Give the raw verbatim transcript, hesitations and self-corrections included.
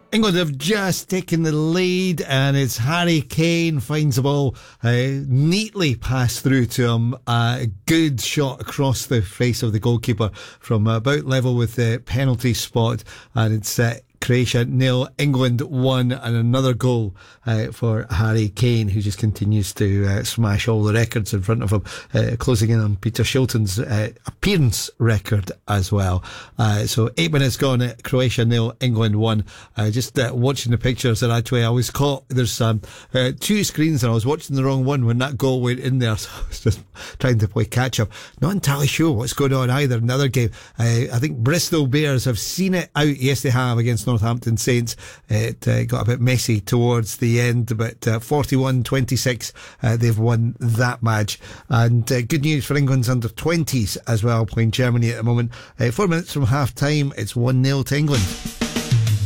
England have just taken the lead, and it's Harry Kane finds the ball uh, neatly passed through to him. Uh, a good shot across the face of the goalkeeper from about level with the penalty spot, and it's uh, Croatia nil, England one, and another goal uh, for Harry Kane, who just continues to uh, smash all the records in front of him, uh, closing in on Peter Shilton's uh, appearance record as well. Uh, so eight minutes gone, uh, Croatia nil, England one. Uh, just uh, watching the pictures, and actually I was caught, there's um, uh, two screens and I was watching the wrong one when that goal went in there, so I was just trying to play catch up. Not entirely sure what's going on either in the other game. Uh, I think Bristol Bears have seen it out. Yes, they have, against Northampton Saints. It uh, got a bit messy towards the end, but uh, forty-one twenty-six, uh, they've won that match. And uh, good news for England's under twenties as well, playing Germany at the moment. Uh, four minutes from half time, it's one nil to England.